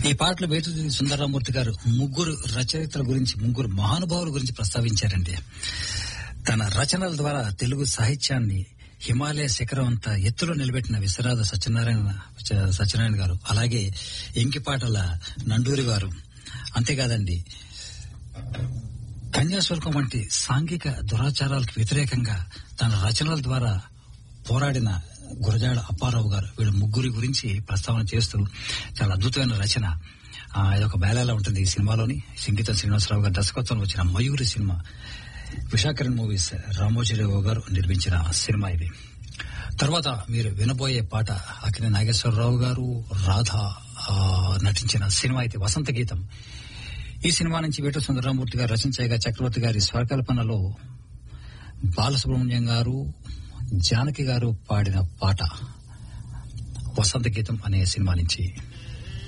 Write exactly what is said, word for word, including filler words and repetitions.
ఈ పాటలు వేటూరి సుందరరామూర్తి గారు ముగ్గురు రచయితల గురించి, ముగ్గురు మహానుభావుల గురించి ప్రస్తావించారండి. తన రచనల ద్వారా తెలుగు సాహిత్యాన్ని హిమాలయ శిఖరం అంతా ఎత్తులో నిలబెట్టిన విశ్వనాథ సత్యనారాయణ సత్యనారాయణ గారు, అలాగే ఎంకిపాటల నండూరి గారు. అంతేకాదండి, కన్యాశుల్కం వంటి సాంఘిక దురాచారాలకు వ్యతిరేకంగా తన రచనల ద్వారా పోరాడిన గురజాడ అప్పారావు గారు. వీళ్ళ ముగ్గురి గురించి ప్రస్తావన చేస్తూ చాలా అద్భుతమైన రచన. ఇదొక బేలాలా ఉంటుంది ఈ సినిమాలోని. సంగీతం శ్రీనివాసరావు గారు దర్శకత్వం వచ్చిన మయూరి సినిమా. విశాఖరణ్ మూవీస్ రామోజీరావు గారు నిర్మించిన సినిమా ఇది. తర్వాత మీరు వినబోయే పాట అక్కినే నాగేశ్వరరావు గారు, రాధ నటించిన సినిమా అయితే వసంత గీతం. ఈ సినిమా నుంచి వేటూరి సుందరరామూర్తి గారు రచించగా చక్రవర్తి గారి స్వరకల్పనలో బాలసుబ్రహ్మణ్యం గారు, జానకి గారు పాడిన పాట వసంత గీతం అనే సినిమా నుంచి.